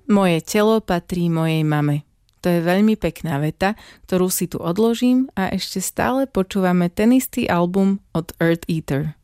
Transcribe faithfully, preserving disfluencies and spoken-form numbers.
Moje telo patrí mojej mame. To je veľmi pekná veta, ktorú si tu odložím a ešte stále počúvame ten istý album od Earth Eater.